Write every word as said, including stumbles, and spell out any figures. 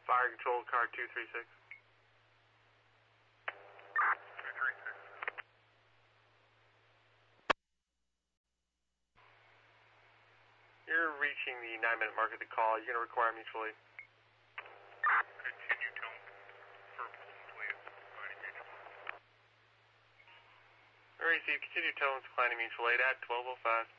Fire control, car two three six. two three six. You're reaching the nine minute mark of the call. You're going to require mutual aid. Continue tone for Bolton, please. Declining mutual. Receive, continue tones, declining mutual aid at twelve oh five.